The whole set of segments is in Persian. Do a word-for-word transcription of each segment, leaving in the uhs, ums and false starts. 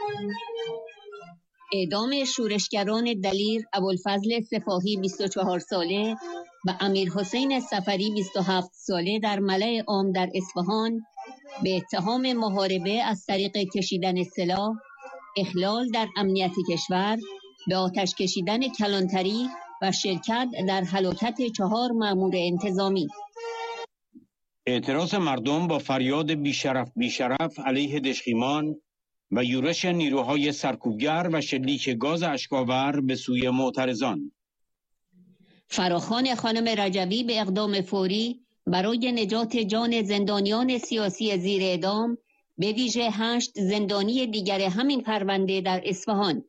اعدام شورشگران دلیر ابوالفضل سپاهی بیست و چهار ساله و امیر حسین سفری بیست و هفت ساله در ملأ عام در اصفهان به اتهام محاربه از طریق کشیدن سلاح، اخلال در امنیت کشور، به آتش کشیدن کلانتری و شرکت در هلاکت چهار مأمور انتظامی. اعتراض مردم با فریاد بیشرف بیشرف علیه دشخیمان و یورش نیروهای سرکوبگر و شلیک گاز اشک‌آور به سوی معترضان. فراخوان خانم رجوی به اقدام فوری برای نجات جان زندانیان سیاسی زیر اعدام، به ویژه هشت زندانی دیگر همین پرونده در اصفهان.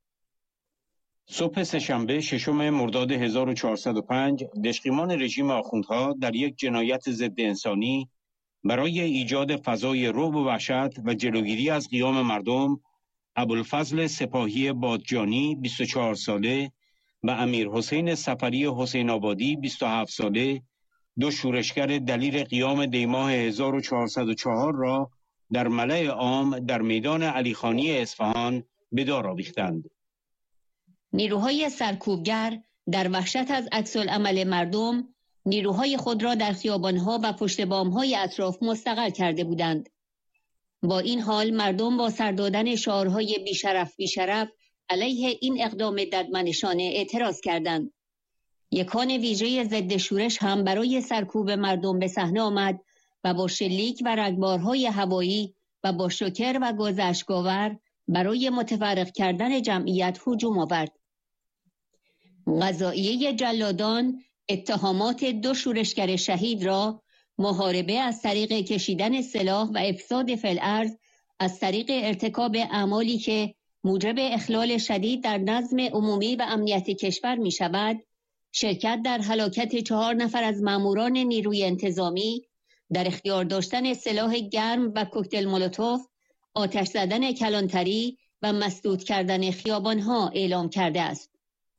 صبح سه‌شنبه ششم مرداد هزار و چهارصد و پنج دشخیمان رژیم آخوندها در یک جنایت ضد انسانی برای ایجاد فضای رعب و وحشت و جلوگیری از قیام مردم، ابوالفضل سپاهی بادجانی بیست و چهار ساله و امیر حسین سفری حسین آبادی بیست و هفت ساله، دو شورشگر دلیر قیام دیماه هزار و چهارصد و چهار را در ملأ عام در میدان علیخانی اصفهان به دار آویختند. نیروهای سرکوبگر در وحشت از عکس‌العمل مردم، نیروهای خود را در خیابانها و پشت بامهای اطراف مستقر کرده بودند. با این حال مردم با سر دادن شعارهای بیشرف بیشرف علیه این اقدام ددمنشانه اعتراض کردند. یکان ویژه ضد شورش هم برای سرکوب مردم به صحنه آمد و با شلیک و رگبارهای هوایی و با شوکر و گاز اشک‌آور برای متفرق کردن جمعیت هجوم آورد. قضاییه جلادان اتهامات دو شورشگر شهید را محاربه از طریق کشیدن سلاح و افساد فی‌الارض از طریق ارتکاب اعمالی که موجب اخلال شدید در نظم عمومی و امنیت کشور می شود، شرکت در هلاکت چهار نفر از ماموران نیروی انتظامی، در اختیار داشتن سلاح گرم و کوکتل مولوتوف، آتش زدن کلانتری و مسدود کردن خیابانها اعلام کرده است.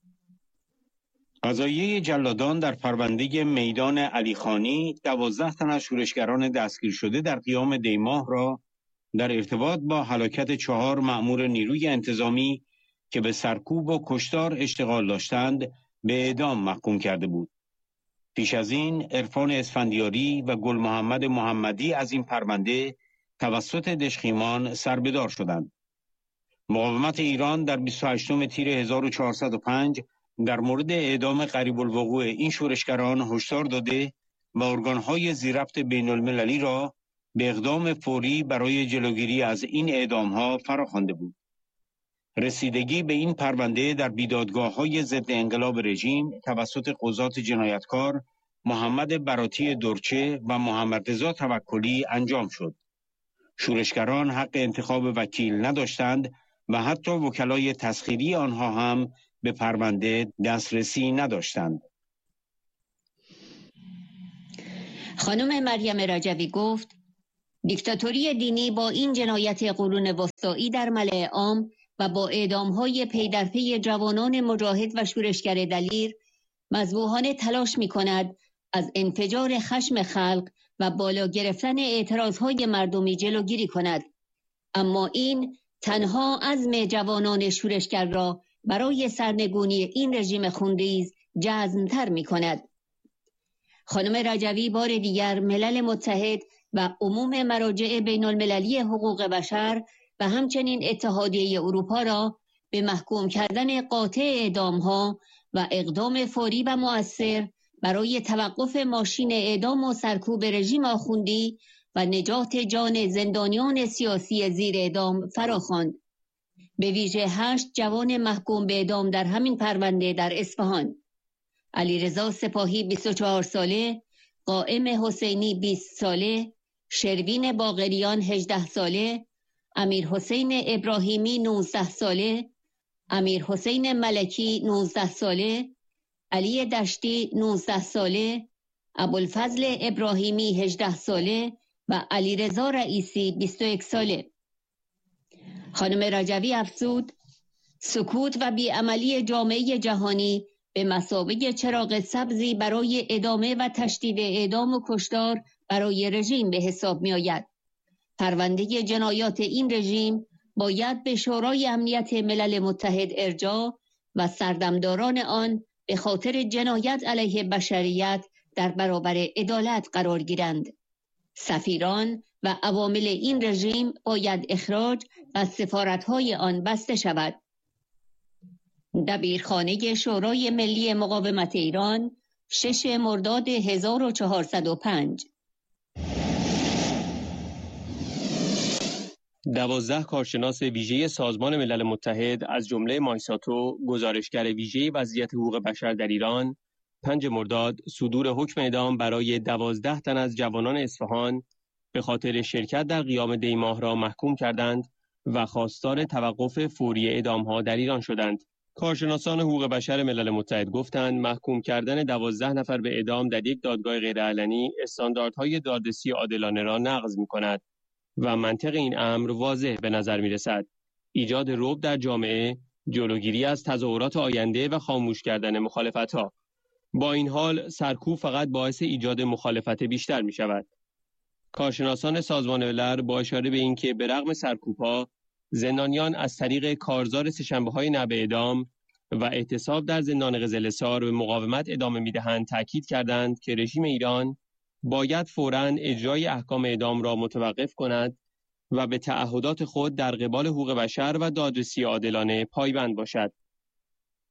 قضاییه جلادان در پرونده میدان علیخانی دوازده تن از شورشگران دستگیر شده در قیام دیماه را در ارتباط با هلاکت چهار مأمور نیروی انتظامی که به سرکوب و کشتار اشتغال داشتند به اعدام محکوم کرده بود. پیش از این عرفان اسفندیاری و گل محمد محمدی از این پرونده توسط دشخیمان سربدار شدند. مقاومت ایران در بیست و هشتم تیر هزار و چهارصد و پنج در مورد اعدام قریب الوقوع این شورشگران هشدار داده و ارگانهای ذی‌ربط بین المللی را به اقدام فوری برای جلوگیری از این اعدامها فراخوانده بود. رسیدگی به این پرونده در بیدادگاه‌های ضد انقلاب رژیم توسط قضات جنایتکار محمد براتی درچه و محمد رضا توکلی انجام شد. شورشگران حق انتخاب وکیل نداشتند و حتی وکلای تسخیری آنها هم به پرونده دسترسی نداشتند. خانم مریم رجوی گفت دیکتاتوری دینی با این جنایت قرون وسطایی در ملأ عام و با اعدام‌های پی در پی جوانان مجاهد و شورشگر دلیر مذبوحانه تلاش می‌کند از انفجار خشم خلق و بالا گرفتن اعتراض‌های مردمی جلوگیری کند. اما این تنها عزم جوانان شورشگر را برای سرنگونی این رژیم خونریز جزم‌تر می‌کند. خانم رجوی بار دیگر ملل متحد و عموم مراجع بین المللی حقوق بشر و همچنین اتحادیه اروپا را به محکوم کردن قاطع اعدام‌ها و اقدام فوری و مؤثر برای توقف ماشین اعدام و سرکوب رژیم آخوندی و نجات جان زندانیان سیاسی زیر اعدام فراخواند. به ویژه هشت جوان محکوم به اعدام در همین پرونده در اصفهان: علیرضا سپاهی بیست و چهار ساله، قائم حسینی بیست ساله، شروین باقریان هجده ساله، امیر حسین ابراهیمی نوزده ساله، امیر حسین ملکی نوزده ساله، علی دشتی نوزده ساله، ابوالفضل ابراهیمی هجده ساله و علیرضا رئیسی بیست و یک ساله. خانم رجوی افزود سکوت و بیعملی جامعه جهانی به مثابه چراغ سبزی برای ادامه و تشدید اعدام و کشتار برای رژیم به حساب می آید. پرونده جنایات این رژیم باید به شورای امنیت ملل متحد ارجاع و سردمداران آن به خاطر جنایت علیه بشریت در برابر عدالت قرار گیرند. سفیران و عوامل این رژیم باید اخراج و سفارت‌های آن بسته شود. دبیرخانه شورای ملی مقاومت ایران، شش مرداد هزار و چهارصد و پنج. دوازده کارشناس ویژه سازمان ملل متحد از جمله مایساتو، گزارشگر ویژه وضعیت حقوق بشر در ایران، پنج مرداد صدور حکم اعدام برای دوازده تن از جوانان اصفهان به خاطر شرکت در قیام دیماه را محکوم کردند و خواستار توقف فوری اعدام‌ها در ایران شدند. کارشناسان حقوق بشر ملل متحد گفتند محکوم کردن دوازده نفر به اعدام در یک دادگاه غیرعلنی استانداردهای دادرسی عادلانه را نقض می‌کند و منطق این امر واضح به نظر می‌رسد. ایجاد رعب در جامعه، جلوگیری از تظاهرات آینده و خاموش کردن مخالفت‌ها. با این حال سرکوب فقط باعث ایجاد مخالفت بیشتر می‌شود. کارشناسان سازمان ملل با اشاره به اینکه به رغم سرکوب‌ها زندانیان از طریق کارزار سه‌شنبه‌های نه به اعدام و اعتصاب در زندان قزل‌حصار به مقاومت ادامه می‌دهند تاکید کردند که رژیم ایران باید فوراً اجرای احکام اعدام را متوقف کند و به تعهدات خود در قبال حقوق بشر و دادرسی عادلانه پایبند باشد.